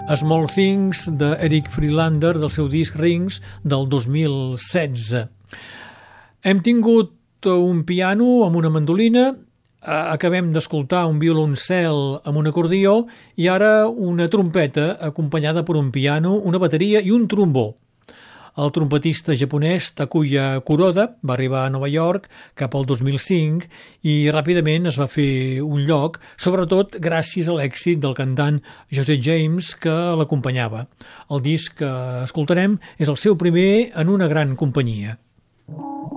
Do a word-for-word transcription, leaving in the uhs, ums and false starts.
Small Things d'Eric Friedlander del seu disc Rings del dos mil setze. Hem tingut un piano amb una mandolina, acabem d'escoltar un violoncel amb un acordió i ara una trompeta acompanyada per un piano, una bateria i un trombó. El trompetista japonès Takuya Kuroda va arribar a Nova York cap al dos mil cinc i ràpidament es va fer un lloc, sobretot gràcies a l'èxit del cantant José James que l'acompanyava. El disc que escoltarem és el seu primer en una gran companyia.